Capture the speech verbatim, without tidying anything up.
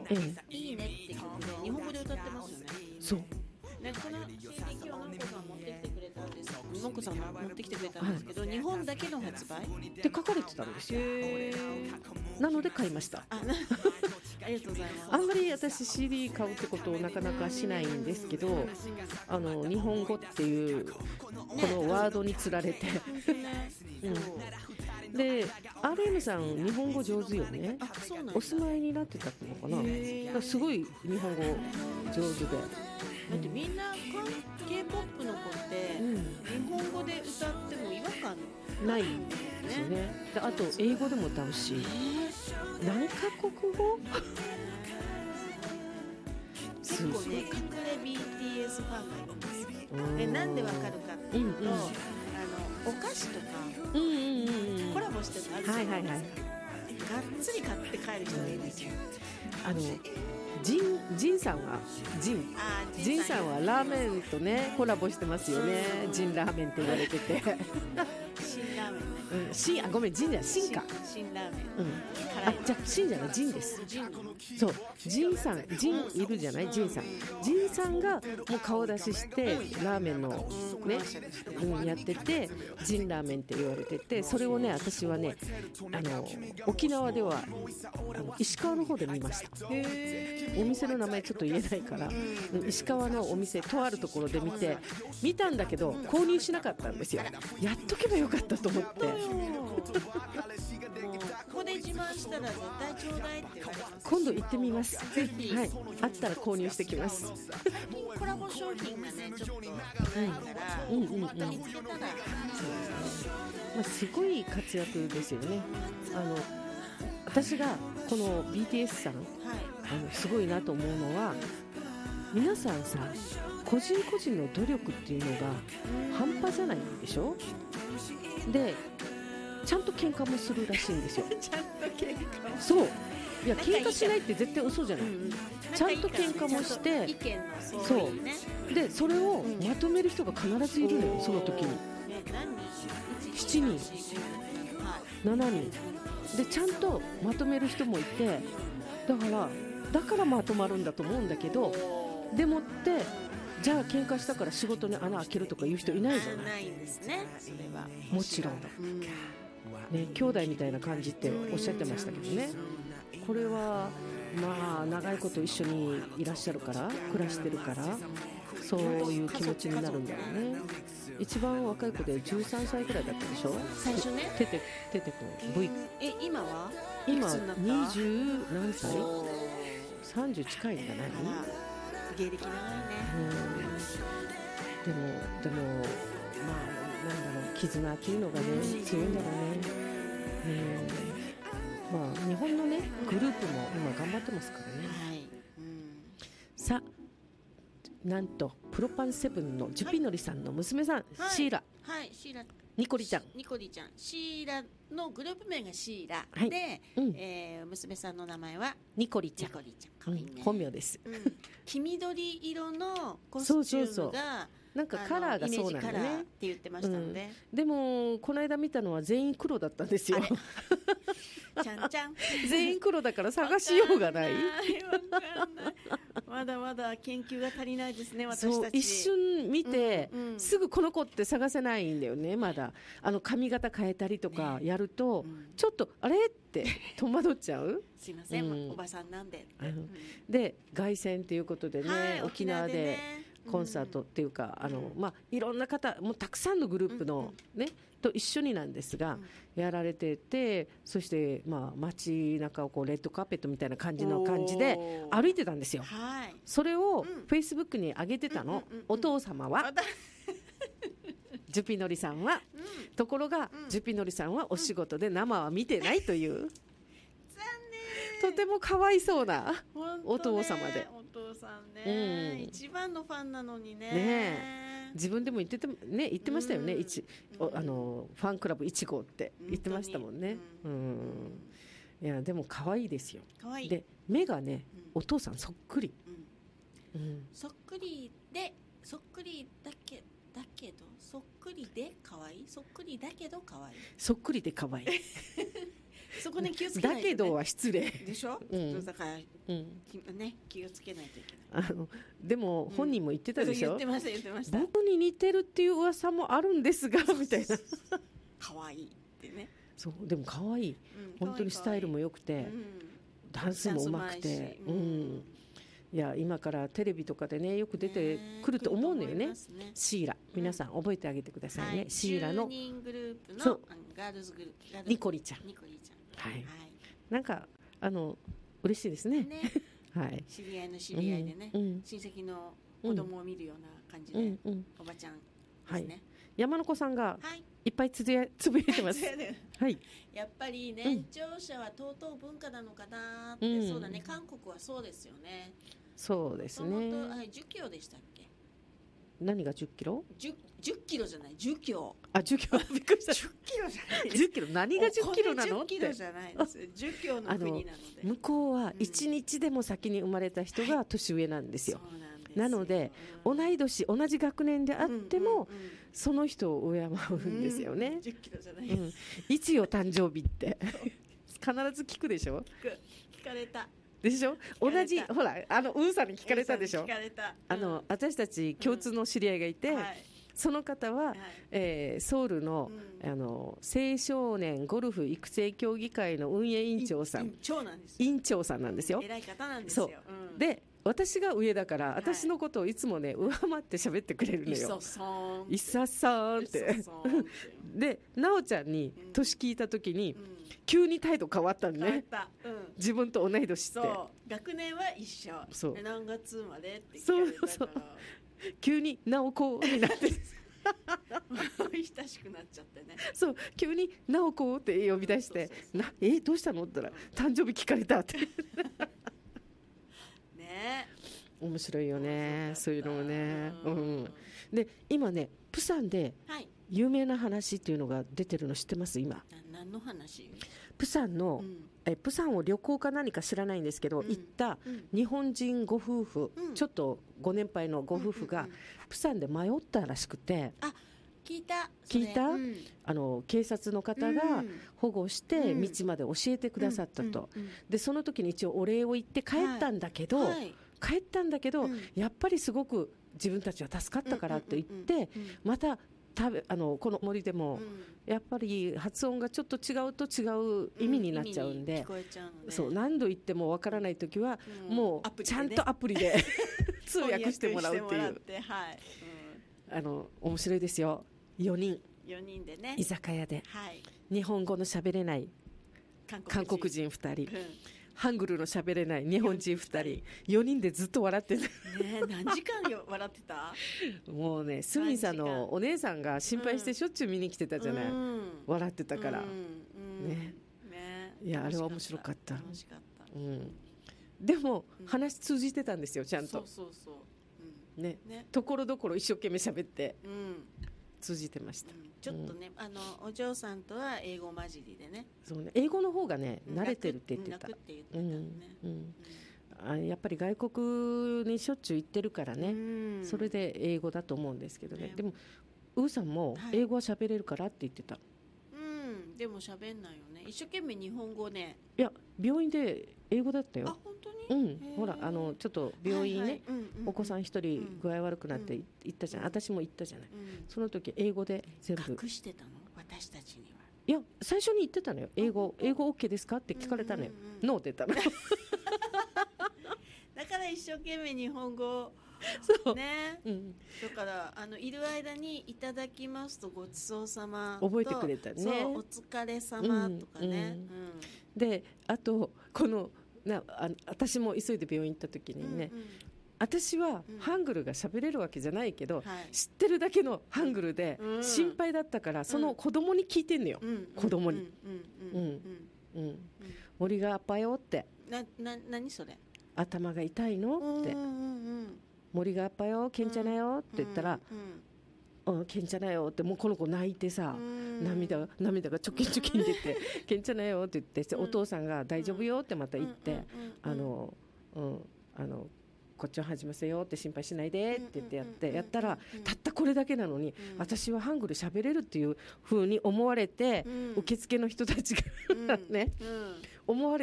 ええ、 いいねって曲で日本語で歌ってますよね。 そうでこの シーディー 今日のんこさん持ってきてくれたんですのんこさん持ってきてくれたんですけど、はい、日本だけの発売って書かれてたんですよ。なので買いました。 あ, ありがとうございます。 あんまり私 シーディー 買うってことをなかなかしないんですけど、あの日本語っていうこのワードにつられて、ねうん、で アールエム さん日本語上手よね。お住まいになってたのかな。だからすごい日本語上手で、 だってみんな K-ポップ の子って日本語で歌っても違和感ないんですよね。であと英語でも歌うし、何カ国語結構ね隠れ ビーティーエス ファンがいるんですよ。でなんでわかるかっていうと、うんうん、あのお菓子とか、うんうんうん、コラボしてるのあるじゃないですか、はいはいはい、がっつり買って帰る人がいるんですよ。 あのジン、ジンさんはジンジンさんはラーメンとねコラボしてますよね。ジンラーメンって言われてて新ラーメンね、 うん、新あごめんジンじゃ新か新ラーメン、 うん、あじゃあ新じゃないジンです。そうジンさんジンいるじゃないジンさんジンさんがもう顔出ししてラーメンのね、うん、やっててジンラーメンって言われてて、それをね私はねあの沖縄ではあの石川の方で見ました。へお店の名前ちょっと言えないから、うん、石川のお店とあるところで見て見たんだけど購入しなかったんですよ。やっとけばよかったと思ってここで自慢したら絶対ちょうだいって言われます。 今度行ってみます。ぜひ、はい、あったら購入してきます。 コラボ商品がねちょっとないから、うんうんうんうん、また見つけたら、 まあ、すごい活躍ですよね。あの私がこの ビーティーエス さん、はい、あのすごいなと思うのは皆さんさ個人個人の努力っていうのが半端じゃないんでしょ。でちゃんと喧嘩もするらしいんですよちゃんと喧嘩もそういや喧嘩しないって絶対嘘じゃない、うん、ちゃんと喧嘩もして意見のそう、ね、でそれをまとめる人が必ずいるのよ、うん、その時に、ね、しちにんしちにんでちゃんとまとめる人もいて、だからだからまとまるんだと思うんだけど、でもってじゃあ喧嘩したから仕事に穴開けるとかいう人いないじゃない。 ないんですね、それはもちろん、うんね、兄弟みたいな感じっておっしゃってましたけどね。これはまあ長いこと一緒にいらっしゃるから暮らしてるからそういう気持ちになるんだろうね。一番若い子でじゅうさんさいくらいだったでしょ最初ね。 テテテテ君 V え今は今にじゅう何歳さんじゅう近いんじゃないの。 芸歴長いね。 でもでもまあなんだろう絆っていうのがね強いんだろうね。えー、まあ日本のねグループも今頑張ってますからね、はいうん、さあなんとプロパンセブンのジュピノリさんの娘さん、はい、シーラ、 はい、シーラニコリちゃんニコリちゃんシーラのグループ名がシーラ、はい、で、うんえー、娘さんの名前はニコリちゃん、 ニコリちゃんかわいいね、 うん、本名です、うん、 黄緑色のコスチュームがそうそうそうなんかカラーがそうなんだねって言ってましたので、 うん、でもこの間見たのは全員黒だったんですよちゃんちゃん全員黒だから探しようがないまだまだ研究が足りないですね私たち。 そう一瞬見て、うんうん、すぐこの子って探せないんだよね。まだあの髪型変えたりとかやると、ねうん、ちょっとあれって戸惑っちゃうすいません、うん、おばさんなんでって、うん、 で凱旋ということでね、はい、沖縄でコンサートっていうか、うん、あのまあ、いろんな方もうたくさんのグループの、ねうんうん、と一緒になんですが、うん、やられてて、そして、まあ、街中をこうレッドカーペットみたいな感じの感じで歩いてたんですよ、はい、それをフェイスブックに上げてたの、うんうんうんうん、お父様はジュピノリさんは、うん、ところが、うん、ジュピノリさんはお仕事で生は見てないという、うん、残念とてもかわいそうなお父様で、 お父さんね、うん、一番のファンなのに ね, ね自分でも言ってて、ね、言ってましたよね、うん、一あのファンクラブいち号って言ってましたもんね、うんうん、いやでも可愛いですよ。 可愛いで目がね、うん、お父さんそっくり、 うんうん、そっくりでそっくりだけだけどそっくりで可愛いそっくりだけど可愛いそっくりで可愛いそこに気をつけないと、ね、 だけどは失礼でしょ、うん、だから、うんね、気をつけないといけない。 あのでも本人も言ってたでしょ、 うん、言ってました言ってました。 僕に似てるっていう噂もあるんですがみたいな可愛いってね。 そうでも可愛い、うん、本当にスタイルも良くて、うん、ダンスもうまくて、うん、いや今からテレビとかでねよく出てくると思うのよ ね, ねシーラ、皆さん覚えてあげてくださいね、はい、シーラのじゅうにんグループのガールズグループニコリちゃん、 ニコリちゃん、 はい、はい、なんかあの嬉しいです ね, ねはい、 知り合いの知り合いでね、うん、親戚の子供を見るような感じで、うんうん、おばちゃんですね、はい、 山の子さんがいっぱいつぶやつぶやいてます、はい、 やっぱり年長者は尊う文化なのかなって、うん、そうだね、韓国はそうですよね。 そうですね。 あじゅっキロでしたっけ。 何がじゅっキロ 10, 10キロじゃないじゅっキロ。 あじゅっキロびっくりしたじゅっキロじゃないじゅっキロ何がじゅっキロなのって。 じゅっキロじゃないですじゅっキロの国なので、 向こうはいちにちでも先に生まれた人が年上なんですよ、はい、そうなんですよ。なので、うん、同い年同じ学年であっても、うんうんうん、その人を敬うんですよね、 うん、じゅっキロじゃない、 うん、いつよ誕生日って必ず聞くでしょ。 聞く聞かれたでしょ。同じほらあのウーさんに聞かれたでしょ。 聞かれた、うん、 あの私たち共通の知り合いがいて、うんはい、その方は、はいえー、ソウル の,、うん、あの青少年ゴルフ育成協議会の運営委員長さん、 委員長なんです委員長さんなんですよ、 うん、偉い方なんですよ。 そう、うん、で私が上だから、はい、私のことをいつもね上回って喋ってくれるのよ。いささんいささんってでなおちゃんに年聞いた時に、うん、急に態度変わったのね、うん、自分と同い年って。 そう学年は一緒。そう何月までって聞かれたから、そうそう急になおこになって親しくなっちゃってね。 そう急になおこって呼び出して、なえどうしたのって言ったら誕生日聞かれたってね、面白いよねそういうのもね、うん、で今ねプサンで有名な話っていうのが出てるの知ってます？今な何の話？ プサンの、うん、えプサンを旅行か何か知らないんですけど、うん、行った日本人ご夫婦、うん、ちょっとご年配のご夫婦が、うんうんうん、プサンで迷ったらしくて、 あ聞いた聞いた、うん、あの警察の方が保護して道まで教えてくださったと、うんうんうん、でその時に一応お礼を言って帰ったんだけど、はいはい、帰ったんだけど、うん、やっぱりすごく自分たちは助かったからって言って、うんうんうんうん、また食べあのこの森でも、うん、やっぱり発音がちょっと違うと違う意味になっちゃうんで、うん、そう何度言ってもわからないときは、うん、もうちゃんとアプリで通訳してもらうっていう、はいうん、あの面白いですよ。よにんよにんでね居酒屋で、はい、日本語の喋れない韓国人ふたり、うん、ハングルの喋れない日本人ふたり、よにんでずっと笑ってた、ね、 何時間よ笑ってたもうねスミンさんのお姉さんが心配してしょっちゅう見に来てたじゃない、うん、笑ってたから、うんうん、ね, ねいやあれは面白かった楽しかった、 うん、でも、うん、話通じてたんですよちゃんと。 そうそうそう、 うんねね、ところどころ一生懸命喋って、うん通じてました、うん、 ちょっとね、うん、あのお嬢さんとは英語混じりでね、 そうね英語の方がね慣れてるって言ってた、 楽って言ってたね、うんうんあやっぱり外国にしょっちゅう行ってるからね、うん、それで英語だと思うんですけどね、ねでもウーさんも英語は喋れるからって言ってた、はい、 うんでも喋んないよね一生懸命日本語ね。 いや病院で英語だったよ。 あ本当に？ うんほらあのちょっと病院ね、はいはいうんうんうん、お子さん一人具合悪くなって行ったじゃん、うん、私も行ったじゃない、うん、その時英語で全部隠してたの私たちには。 いや最初に言ってたのよ英語英語 OK ですかって聞かれたのよ、うんうんうん、ノーって言ったのだから一生懸命日本語そうね、うん、だからあのいる間にいただきますとごちそうさまと覚えてくれたね。 そうお疲れ様とかね、うんうんうん、 であとこのなあ私も急いで病院行った時にね、うんうん、私はハングルが喋れるわけじゃないけど、うん、知ってるだけのハングルで心配だったから、うん、その子供に聞いてんのよ、うん、子供に森がアッパよってなな何それ頭が痛いのって、うんうんうん、森がアッパよけんちゃなよって言ったら、うんうんうん、けんちゃなよってもうこの子泣いてさ、うん、涙, 涙がちょきんちょきん出てけんちゃなよって言って、うん、お父さんが大丈夫よってまた言って、うん、あの、うん、あのこっちを始めせよって心配しないでって言ってやってやったらたったこれだけなのに、私はハングル喋れるっていう風に思われて、受付の人たちがね、思われ